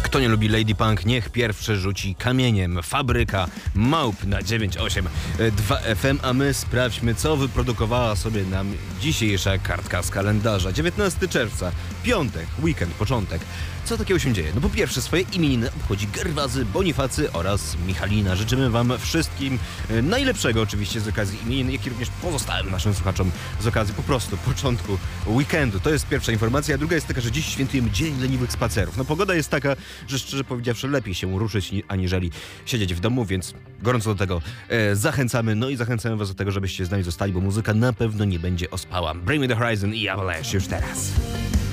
Kto nie lubi Lady Punk, niech pierwszy rzuci kamieniem. Fabryka Małp na 982 FM, a my sprawdźmy, co wyprodukowała sobie nam dzisiejsza kartka z kalendarza. 19 czerwca, piątek, weekend, początek. Co takiego się dzieje? No po pierwsze, swoje imieniny obchodzi Gerwazy, Bonifacy oraz Michalina. Życzymy wam wszystkim najlepszego oczywiście z okazji imienin, jak i również pozostałym naszym słuchaczom z okazji po prostu początku weekendu. To jest pierwsza informacja, a druga jest taka, że dziś świętujemy Dzień Leniwych Spacerów. No pogoda jest taka, że szczerze powiedziawszy lepiej się ruszyć aniżeli siedzieć w domu, więc gorąco do tego zachęcamy. No i zachęcamy was do tego, żebyście z nami zostali, bo muzyka na pewno nie będzie ospała. Bring Me The Horizon i Avalanche już teraz.